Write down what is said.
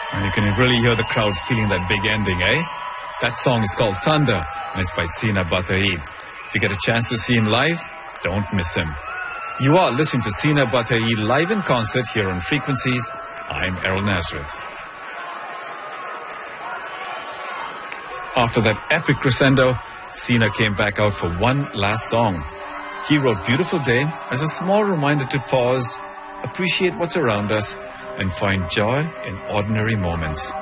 And you can really hear the crowd feeling that big ending, eh? That song is called Thunder, and it's by Sina Bathaid. If you get a chance to see him live, don't miss him. You are listening to Sina Bathaid live in concert here on Frequencies. I'm Errol Nazareth. After that epic crescendo, Sina came back out for one last song. He wrote Beautiful Day as a small reminder to pause, appreciate what's around us, and find joy in ordinary moments.